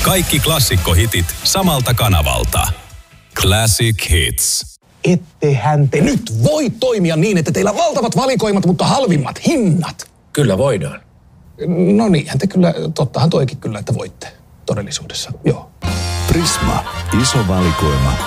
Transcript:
Kaikki klassikkohitit samalta kanavalta. Classic Hits. Ettehän te nyt voi toimia niin, että teillä valtavat valikoimat, mutta halvimmat hinnat. Kyllä voidaan. No niinhän te kyllä, tottahan toikin kyllä, että voitte todellisuudessa, joo. Prisma. Iso valikoima.